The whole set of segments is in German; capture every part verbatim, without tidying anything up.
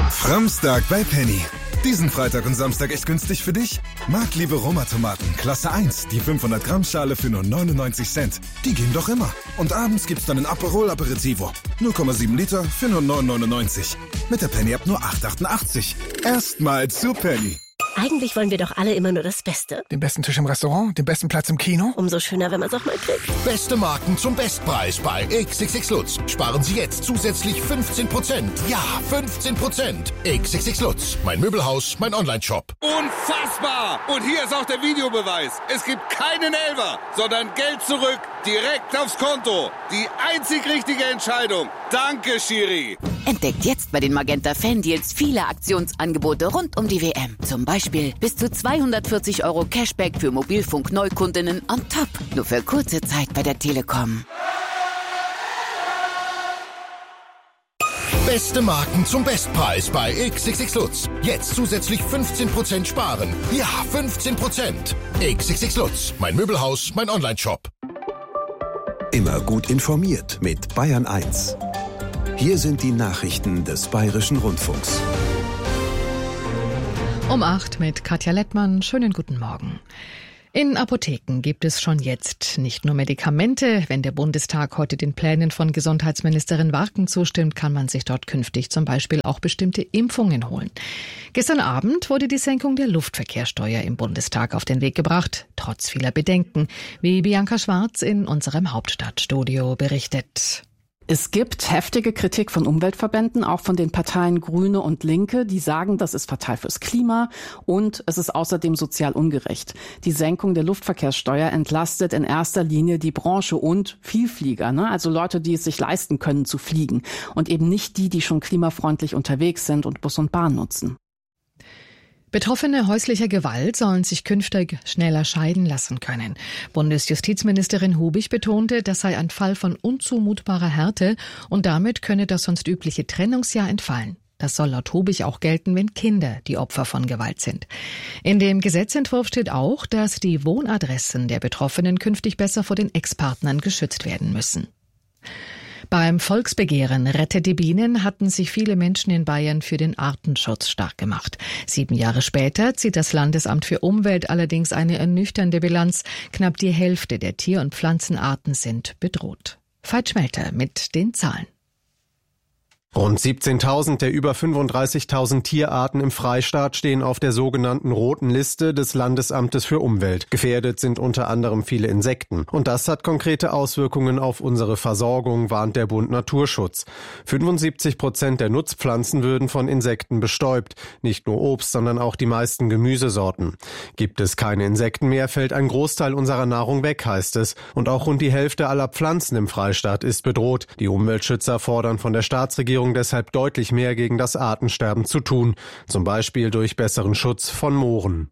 Framstag bei Penny. Diesen Freitag und Samstag echt günstig für dich? Marktliebe Roma-Tomaten, Klasse eins, die fünfhundert Gramm Schale für nur neunundneunzig Cent. Die gehen doch immer. Und abends gibt's dann ein Aperol Aperitivo. null Komma sieben Liter für nur neun neunundneunzig. Mit der Penny-App nur acht achtundachtzig. Erstmal zu Penny. Eigentlich wollen wir doch alle immer nur das Beste. Den besten Tisch im Restaurant, den besten Platz im Kino. Umso schöner, wenn man es auch mal kriegt. Beste Marken zum Bestpreis bei X X X Lutz. Sparen Sie jetzt zusätzlich fünfzehn Prozent. Ja, fünfzehn Prozent. X X X Lutz. Mein Möbelhaus, mein Online-Shop. Unfassbar! Und hier ist auch der Videobeweis. Es gibt keinen Elfer, sondern Geld zurück, direkt aufs Konto. Die einzig richtige Entscheidung. Danke, Schiri. Entdeckt jetzt bei den Magenta Fan-Deals viele Aktionsangebote rund um die W M. Zum Beispiel bis zu zweihundertvierzig Euro Cashback für Mobilfunk-Neukundinnen on top. Nur für kurze Zeit bei der Telekom. Beste Marken zum Bestpreis bei X X X Lutz. Jetzt zusätzlich fünfzehn Prozent sparen. Ja, fünfzehn Prozent. X X X Lutz. Mein Möbelhaus, mein Online-Shop. Immer gut informiert mit Bayern eins. Hier sind die Nachrichten des Bayerischen Rundfunks. Um acht mit Katja Lettmann. Schönen guten Morgen. In Apotheken gibt es schon jetzt nicht nur Medikamente. Wenn der Bundestag heute den Plänen von Gesundheitsministerin Warken zustimmt, kann man sich dort künftig zum Beispiel auch bestimmte Impfungen holen. Gestern Abend wurde die Senkung der Luftverkehrssteuer im Bundestag auf den Weg gebracht, trotz vieler Bedenken, wie Bianca Schwarz in unserem Hauptstadtstudio berichtet. Es gibt heftige Kritik von Umweltverbänden, auch von den Parteien Grüne und Linke, die sagen, das ist fatal fürs Klima und es ist außerdem sozial ungerecht. Die Senkung der Luftverkehrssteuer entlastet in erster Linie die Branche und Vielflieger, ne? Also Leute, die es sich leisten können zu fliegen und eben nicht die, die schon klimafreundlich unterwegs sind und Bus und Bahn nutzen. Betroffene häuslicher Gewalt sollen sich künftig schneller scheiden lassen können. Bundesjustizministerin Hubig betonte, das sei ein Fall von unzumutbarer Härte und damit könne das sonst übliche Trennungsjahr entfallen. Das soll laut Hubig auch gelten, wenn Kinder die Opfer von Gewalt sind. In dem Gesetzentwurf steht auch, dass die Wohnadressen der Betroffenen künftig besser vor den Ex-Partnern geschützt werden müssen. Beim Volksbegehren Rettet die Bienen hatten sich viele Menschen in Bayern für den Artenschutz stark gemacht. Sieben Jahre später zieht das Landesamt für Umwelt allerdings eine ernüchternde Bilanz. Knapp die Hälfte der Tier- und Pflanzenarten sind bedroht. Veit Schmelter mit den Zahlen. Rund siebzehntausend der über fünfunddreißigtausend Tierarten im Freistaat stehen auf der sogenannten roten Liste des Landesamtes für Umwelt. Gefährdet sind unter anderem viele Insekten. Und das hat konkrete Auswirkungen auf unsere Versorgung, warnt der Bund Naturschutz. fünfundsiebzig Prozent der Nutzpflanzen würden von Insekten bestäubt. Nicht nur Obst, sondern auch die meisten Gemüsesorten. Gibt es keine Insekten mehr, fällt ein Großteil unserer Nahrung weg, heißt es. Und auch rund die Hälfte aller Pflanzen im Freistaat ist bedroht. Die Umweltschützer fordern von der Staatsregierung deshalb deutlich mehr gegen das Artensterben zu tun, zum Beispiel durch besseren Schutz von Mooren.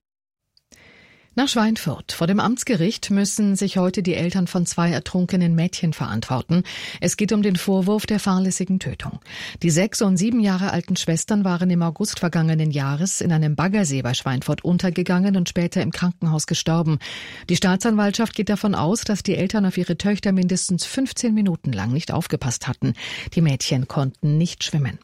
Nach Schweinfurt. Vor dem Amtsgericht müssen sich heute die Eltern von zwei ertrunkenen Mädchen verantworten. Es geht um den Vorwurf der fahrlässigen Tötung. Die sechs und sieben Jahre alten Schwestern waren im August vergangenen Jahres in einem Baggersee bei Schweinfurt untergegangen und später im Krankenhaus gestorben. Die Staatsanwaltschaft geht davon aus, dass die Eltern auf ihre Töchter mindestens fünfzehn Minuten lang nicht aufgepasst hatten. Die Mädchen konnten nicht schwimmen.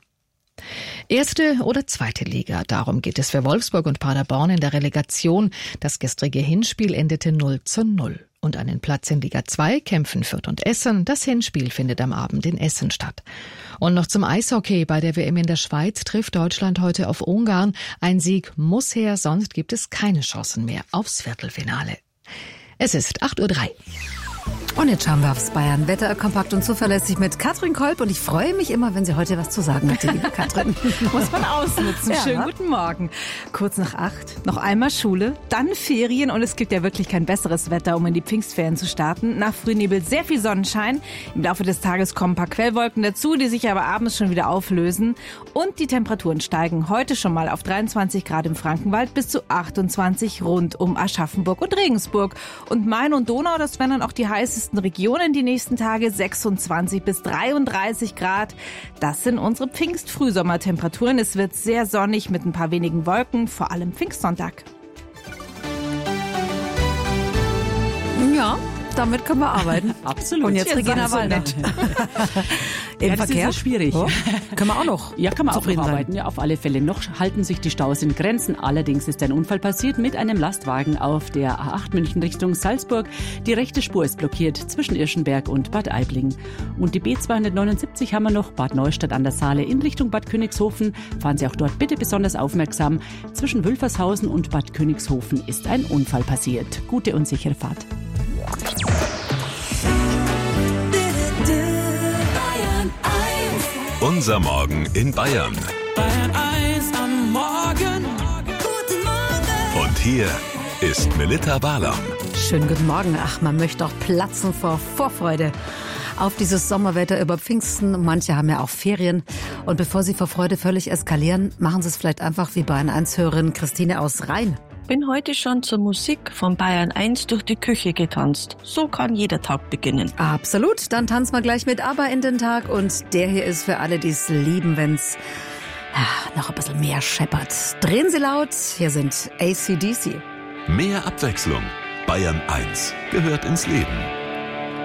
Erste oder zweite Liga, darum geht es für Wolfsburg und Paderborn in der Relegation. Das gestrige Hinspiel endete null zu null. Und einen Platz in Liga zwei kämpfen Fürth und Essen. Das Hinspiel findet am Abend in Essen statt. Und noch zum Eishockey. Bei der W M in der Schweiz trifft Deutschland heute auf Ungarn. Ein Sieg muss her, sonst gibt es keine Chancen mehr aufs Viertelfinale. Es ist acht Uhr drei. Und jetzt schauen wir aufs Bayern. Wetter kompakt und zuverlässig mit Katrin Kolb. Und ich freue mich immer, wenn sie heute was zu sagen hat, die liebe Katrin. Muss man ausnutzen. Ja. Schönen guten Morgen. Kurz nach acht, noch einmal Schule, dann Ferien. Und es gibt ja wirklich kein besseres Wetter, um in die Pfingstferien zu starten. Nach Frühnebel sehr viel Sonnenschein. Im Laufe des Tages kommen ein paar Quellwolken dazu, die sich aber abends schon wieder auflösen. Und die Temperaturen steigen heute schon mal auf dreiundzwanzig Grad im Frankenwald bis zu achtundzwanzig rund um Aschaffenburg und Regensburg. Und Main und Donau, das wären dann auch die heißesten Regionen die nächsten Tage, sechsundzwanzig bis dreiunddreißig Grad. Das sind unsere Pfingst-Frühsommertemperaturen. Es wird sehr sonnig mit ein paar wenigen Wolken, vor allem Pfingstsonntag. Ja, damit können wir arbeiten. Absolut. Und jetzt Regina so Wallner. Im ja, das Verkehr? ist ja schwierig. Oh, können wir auch noch Ja, kann man auch noch zufrieden sein. arbeiten. Ja, auf alle Fälle. Noch halten sich die Staus in Grenzen. Allerdings ist ein Unfall passiert mit einem Lastwagen auf der A acht München Richtung Salzburg. Die rechte Spur ist blockiert zwischen Irschenberg und Bad Aibling. Und die B zweihundertneunundsiebzig haben wir noch Bad Neustadt an der Saale in Richtung Bad Königshofen. Fahren Sie auch dort bitte besonders aufmerksam. Zwischen Wülfershausen und Bad Königshofen ist ein Unfall passiert. Gute und sichere Fahrt. Unser Morgen in Bayern. Bayern eins am Morgen. Guten Morgen. Und hier ist Melitta Barlaam. Schönen guten Morgen. Ach, man möchte auch platzen vor Vorfreude auf dieses Sommerwetter über Pfingsten. Manche haben ja auch Ferien. Und bevor Sie vor Freude völlig eskalieren, machen Sie es vielleicht einfach wie Bayern eins Hörerin Christine aus Rhein. Bin heute schon zur Musik von Bayern eins durch die Küche getanzt. So kann jeder Tag beginnen. Absolut, dann tanzen wir gleich mit ABBA in den Tag. Und der hier ist für alle, die es lieben, wenn's ja, noch ein bisschen mehr scheppert. Drehen Sie laut, hier sind A C D C. Mehr Abwechslung. Bayern eins gehört ins Leben.